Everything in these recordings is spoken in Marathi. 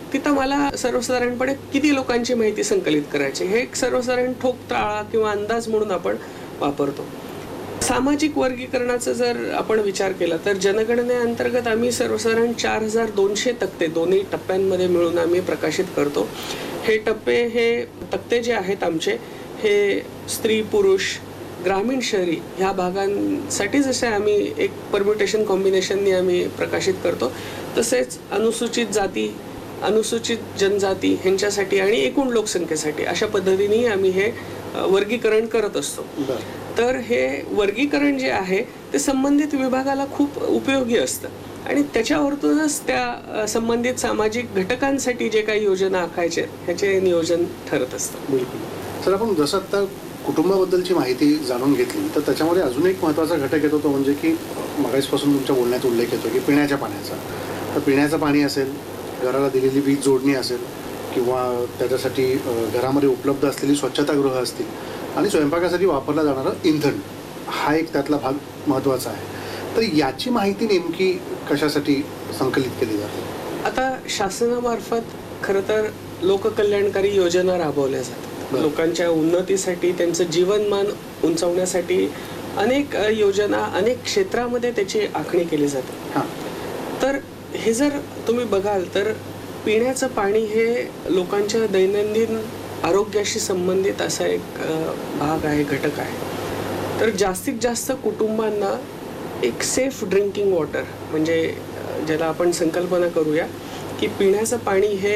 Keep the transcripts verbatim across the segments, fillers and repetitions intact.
तिथं मला सर्वसाधारणपणे किती लोकांची माहिती संकलित करायची हे एक सर्वसाधारण ठोक ताळा किंवा अंदाज म्हणून आपण वापरतो. सामाजिक वर्गीकरणाचा जर आपण विचार केला तर जनगणनेअंतर्गत आम्ही सर्वसाधारण चार हजार दोनशे तक्ते दोन्ही टप्प्यांमध्ये मिळून आम्ही प्रकाशित करतो. हे टप्पे हे तक्ते जे आहेत आमचे हे स्त्री पुरुष ग्रामीण शहरी ह्या भागांसाठी जसे आम्ही एक परम्युटेशन कॉम्बिनेशननी आम्ही प्रकाशित करतो तसेच अनुसूचित जाती अनुसूचित जनजाती ह्यांच्यासाठी आणि एकूण लोकसंख्येसाठी अशा पद्धतीने आम्ही हे वर्गीकरण करत असतो. तर हे वर्गीकरण जे आहे ते संबंधित विभागाला खूप उपयोगी असतं आणि त्याच्यावरतूनच त्या संबंधित सामाजिक घटकांसाठी जे काही योजना आखायचे ह्याचे नियोजन ठरत असतं. बिलकुल सर, आपण जसं आता कुटुंबाबद्दलची माहिती जाणून घेतली तर त्याच्यामध्ये अजून एक महत्त्वाचा घटक येतो तो म्हणजे की मगाचपासून तुमच्या बोलण्यात उल्लेख येतो की पिण्याच्या पाण्याचा. तर पिण्याचं पाणी असेल, घराला दिलेली वीज जोडणी असेल किंवा त्याच्यासाठी घरामध्ये उपलब्ध असलेली स्वच्छतागृह असतील आणि स्वयंपाकासाठी वापरलं जाणारं इंधन हा एक त्यातला भाग महत्त्वाचा आहे. तर याची माहिती नेमकी कशासाठी संकलित केली जाते? आता शासनामार्फत खरं तर लोककल्याणकारी योजना राबवल्या जातात. लोकांच्या उन्नतीसाठी त्यांचं जीवनमान उंचावण्यासाठी अनेक योजना अनेक क्षेत्रामध्ये त्याची आखणी केली जाते. तर हे जर तुम्ही बघाल तर पिण्याचं पाणी हे लोकांच्या दैनंदिन आरोग्याशी संबंधित असा एक भाग आहे, घटक आहे. तर जास्तीत जास्त कुटुंबांना एक सेफ ड्रिंकिंग वॉटर म्हणजे ज्याला आपण संकल्पना करूया की पिण्याचं पाणी हे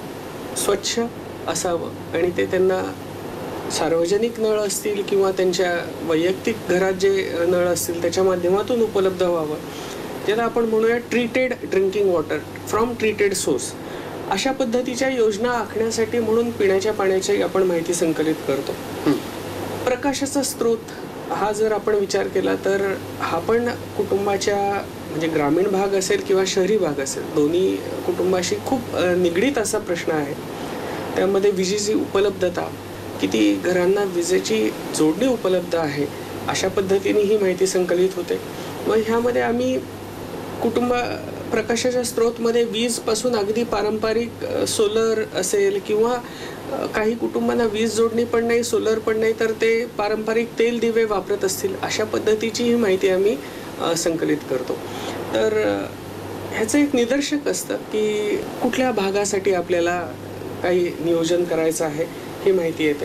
स्वच्छ असावं आणि ते त्यांना सार्वजनिक नळ असतील किंवा त्यांच्या वैयक्तिक घरात जे नळ असतील त्याच्या माध्यमातून उपलब्ध व्हावं, ज्याला आपण म्हणूया treated drinking water from treated source. अशा पद्धतीच्या योजना आखण्यासाठी म्हणून पिण्याच्या पाण्याची आपण माहिती संकलित करतो. प्रकाशाचा स्रोत हा जर आपण विचार केला तर हा पण कुटुंबाच्या म्हणजे ग्रामीण भाग असेल किंवा शहरी भाग असेल दोन्ही कुटुंबाशी खूप निगडीत असा प्रश्न आहे. त्यामध्ये विजेची उपलब्धता, किती घरांना विजेची जोडणी उपलब्ध आहे अशा पद्धतीने ही माहिती संकलित होते. मग ह्यामध्ये आम्ही कुटुंब प्रकाशाच्या स्रोतमध्ये वीजपासून अगदी पारंपरिक सोलर असेल किंवा काही कुटुंबांना वीज जोडणी पण नाही, सोलर पण नाही, तर ते पारंपरिक तेल दिवे वापरत असतील अशा पद्धतीची ही माहिती आम्ही संकलित करतो. तर ह्याचं एक निदर्शक असतं की कुठल्या भागासाठी आपल्याला काही नियोजन करायचं आहे ही माहिती येते.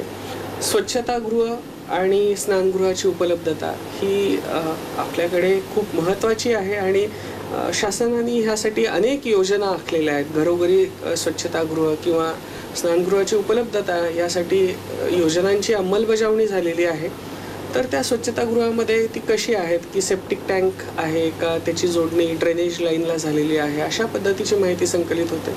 स्वच्छतागृह आणि स्नानगृहाची उपलब्धता ही आपल्याकडे खूप महत्त्वाची आहे आणि शासनाने ह्यासाठी अनेक योजना आखलेल्या आहेत. घरोघरी स्वच्छतागृह किंवा स्नानगृहाची उपलब्धता यासाठी योजनांची अंमलबजावणी झालेली आहे. तर त्या स्वच्छतागृहामध्ये ती कशी आहेत की सेप्टिक टँक आहे का, त्याची जोडणी ड्रेनेज लाईनला झालेली आहे, अशा पद्धतीची माहिती संकलित होते.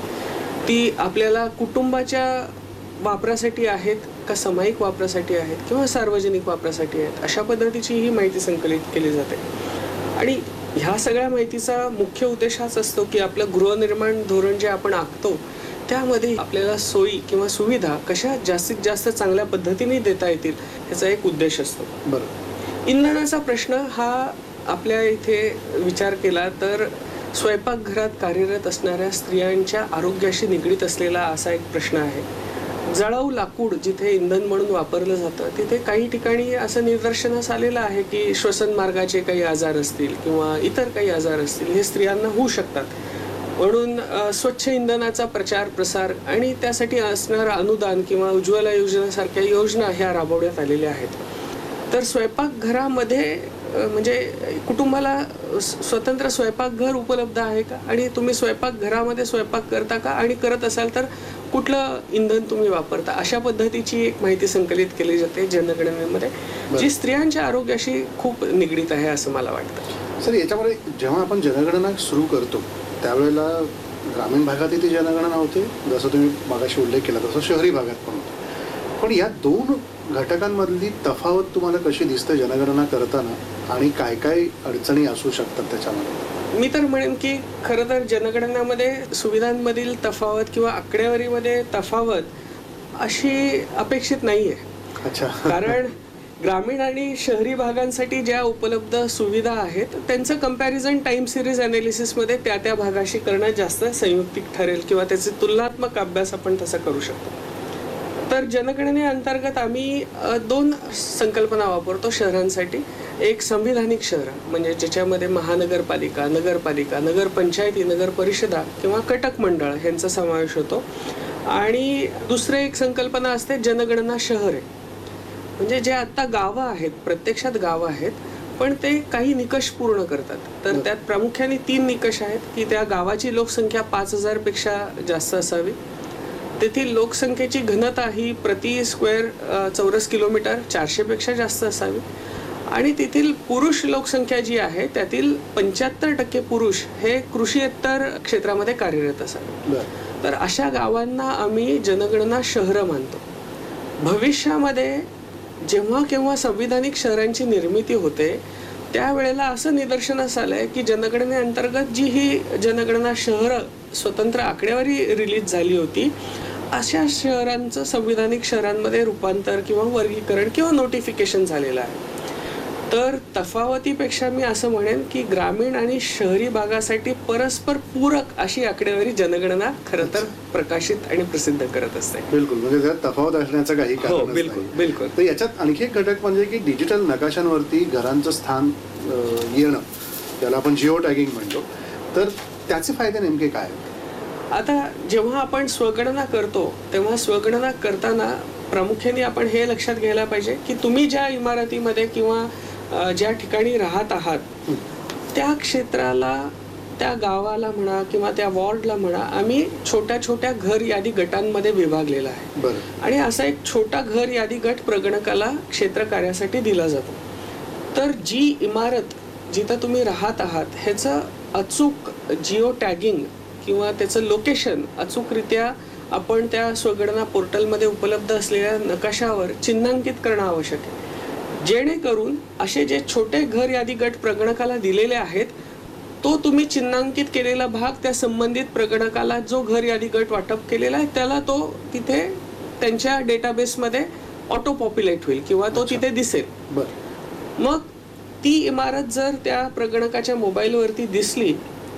ती आपल्याला कुटुंबाच्या वापरासाठी आहेत का सामायिक वापरासाठी आहेत किंवा सार्वजनिक वापरासाठी आहेत अशा पद्धतीची ही माहिती संकलित केली जाते. आणि ह्या सगळ्या माहितीचा मुख्य उद्देश हाच असतो की आपलं गृहनिर्माण धोरण जे आपण आखतो त्यामध्ये आपल्याला सोयी किंवा सुविधा कशा जास्तीत जास्त चांगल्या पद्धतीने देता येतील ह्याचा एक उद्देश असतो. बरं, इंधनाचा प्रश्न हा आपल्या इथे विचार केला तर स्वयंपाकघरात कार्यरत असणाऱ्या स्त्रियांच्या आरोग्याशी निगडीत असलेला असा एक प्रश्न आहे. जळाऊ लाकूड जिथे इंधन म्हणून वापरलं जातं तिथे काही ठिकाणी असं निदर्शनास आलेलं आहे की श्वसन मार्गाचे काही आजार असतील किंवा इतर काही आजार असतील हे स्त्रियांना होऊ शकतात. म्हणून स्वच्छ इंधनाचा प्रचार प्रसार आणि त्यासाठी असणारं अनुदान किंवा उज्ज्वला योजनेसारख्या योजना ह्या राबवण्यात आलेल्या आहेत. तर स्वयंपाकघरामध्ये म्हणजे कुटुंबाला स्वतंत्र स्वयंपाकघर उपलब्ध आहे का आणि तुम्ही स्वयंपाकघरामध्ये स्वयंपाक करता का आणि करत असाल तर कुठलं इंधन तुम्ही वापरता अशा पद्धतीची एक माहिती संकलित केली जाते जनगणनेमध्ये जी स्त्रियांच्या आरोग्याशी खूप निगडीत आहे असं मला वाटतं. सर, याच्यामध्ये जेव्हा आपण जनगणना सुरू करतो त्यावेळेला ग्रामीण भागातही ती जनगणना होते जसं तुम्ही मागाशी उल्लेख केला तसं शहरी भागात पण होतं. पण या दोन घटकांमधली तफावत तुम्हाला कशी दिसते जनगणना करताना आणि काय काय अडचणी असू शकतात त्याच्यामध्ये? मी तर म्हणेन की खरं तर जनगणनेमध्ये सुविधांमधील तफावत किंवा आकडेवारीमध्ये तफावत अशी अपेक्षित नाही आहे. अच्छा. कारण ग्रामीण आणि शहरी भागांसाठी ज्या उपलब्ध सुविधा आहेत त्यांचं कंपॅरिझन टाइम सिरीज अनालिसिसमध्ये त्या त्या भागाशी करणं जास्त संयुक्तिक ठरेल किंवा त्याचे तुलनात्मक अभ्यास आपण तसा करू शकतो. तर जनगणनेअंतर्गत आम्ही अ, दोन संकल्पना वापरतो शहरांसाठी. एक संविधानिक शहर म्हणजे ज्याच्यामध्ये महानगरपालिका, नगरपालिका, नगरपंचायती, नगर परिषदा किंवा कटक मंडळ यांचा समावेश होतो. आणि दुसरं एक संकल्पना असते जनगणना शहर आहे. म्हणजे जे आत्ता गावं आहेत, प्रत्यक्षात गावं आहेत, पण ते काही निकष पूर्ण करतात. तर त्यात प्रामुख्याने तीन निकष आहेत की त्या गावाची लोकसंख्या पाच हजारपेक्षा जास्त असावी, तेथील लोकसंख्येची घनता ही प्रति स्क्वेअर चौरस किलोमीटर चारशेपेक्षा जास्त असावी आणि तेथील पुरुष लोकसंख्या जी आहे त्यातील पंच्याहत्तर टक्के पुरुष हे कृषीयेतर क्षेत्रामध्ये कार्यरत असावे. तर अशा गावांना आम्ही जनगणना शहरं मानतो. भविष्यामध्ये जेव्हा केव्हा संविधानिक शहरांची निर्मिती होते त्यावेळेला असं निदर्शनास आलंय की जनगणनेअंतर्गत जी ही जनगणना शहरं स्वतंत्र आकडेवारी रिलीज झाली होती अशा शहरांचं संविधानिक शहरांमध्ये रूपांतर किंवा वर्गीकरण किंवा नोटिफिकेशन झालेलं आहे. तर तफावतीपेक्षा मी असं म्हणेन की ग्रामीण आणि शहरी भागासाठी परस्पर पूरक अशी आकडेवारी जनगणना खरं तर प्रकाशित आणि प्रसिद्ध करत असते. बिलकुल, म्हणजे त्यात तफावत असण्याचं काही हो कारण बिलकुल बिलकुल. तर याच्यात आणखी एक घटक म्हणजे की डिजिटल नकाशांवरती घरांचं स्थान अ, येणं, त्याला आपण जिओ टॅगिंग म्हणतो. तर त्याचे फायदे नेमके काय आहेत? आता जेव्हा आपण स्वगणना करतो तेव्हा स्वगणना करताना प्रामुख्याने आपण हे लक्षात घ्यायला पाहिजे की तुम्ही ज्या इमारतीमध्ये किंवा अ, ज्या ठिकाणी राहत आहात त्या क्षेत्राला, त्या गावाला म्हणा किंवा त्या वॉर्डला म्हणा आम्ही छोट्या छोट्या घर यादी गटांमध्ये विभागलेला आहे. बरं. आणि असा एक छोटा घर यादी गट प्रगणकाला क्षेत्र कार्यासाठी दिला जातो. तर जी इमारत जिथं तुम्ही राहत आहात ह्याचं अचूक जिओ टॅगिंग किंवा त्याचं लोकेशन अचूकरित्या आपण त्या स्वगणना पोर्टलमध्ये उपलब्ध असलेल्या नकाशावर चिन्हांकित करणं आवश्यक आहे, जेणेकरून असे जे छोटे घर यादी गट प्रगणकाला दिलेले आहेत तो तुम्ही चिन्हांकित केलेला भाग त्या संबंधित प्रगणकाला जो घर यादी गट वाटप केलेला आहे त्याला तो तिथे त्यांच्या डेटाबेसमध्ये ऑटो पॉप्युलेट होईल किंवा तो तिथे दिसेल. बरं. मग ती इमारत जर त्या प्रगणकाच्या मोबाईलवरती दिसली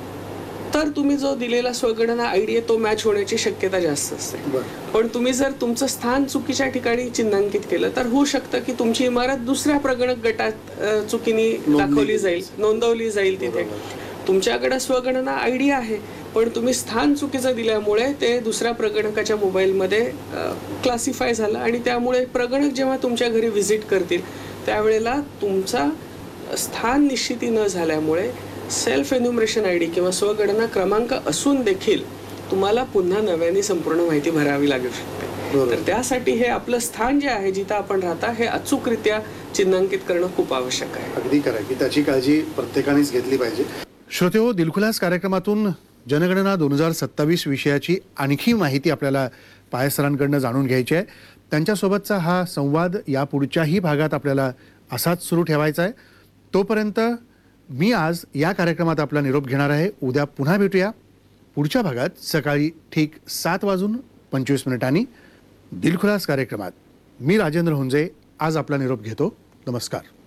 तर तुम्ही जो दिलेला स्वगणना आय डी आहे तो मॅच होण्याची शक्यता जास्त असते. पण तुम्ही जर तुमचं स्थान चुकीच्या ठिकाणी चिन्हांकित केलं तर होऊ शकतं की तुमची इमारत दुसऱ्या प्रगणक गटात अ, चुकीने दाखवली जाईल, नोंदवली जाईल तिथे. तुमच्याकडे स्वगणना आय डी आहे पण तुम्ही स्थान चुकीचं दिल्यामुळे ते दुसऱ्या प्रगणकाच्या मोबाईलमध्ये क्लासिफाय झालं आणि त्यामुळे प्रगणक जेव्हा तुमच्या घरी व्हिजिट करतील त्यावेळेला तुमचा स्थान निश्चिती न झाल्यामुळे सेल्फ एन्युमरेशन आय डी किंवा स्वगणना क्रमांक असून देखील तुम्हाला पुन्हा नव्याने संपूर्ण माहिती भरावी लागू शकते. तर त्यासाठी हे आपलं स्थान जे आहे जिथं आपण राहता हे अचूकरित्या चिन्हांकित करणं खूप आवश्यक आहे. अगदी खरं की त्याची काळजी प्रत्येकानेच घेतली पाहिजे. श्रोतेहो, दिलखुलास कार्यक्रमातून जनगणना दोन हजार सत्तावीस विषयाची आणखी माहिती आपल्याला पाय सरांकडनं जाणून घ्यायची आहे. त्यांच्यासोबतचा हा संवाद या पुढच्याही भागात आपल्याला असाच सुरू ठेवायचा आहे. तोपर्यंत मी आज या कार्यक्रमात आपला निरोप घेणार आहे. उद्या पुन्हा भेटूया पुढच्या भागात सकाळी ठीक सात वाजून पंचवीस मिनिटांनी दिलखुलास कार्यक्रमात. मी राजेंद्र हुंजे आज आपला निरोप घेतो. नमस्कार.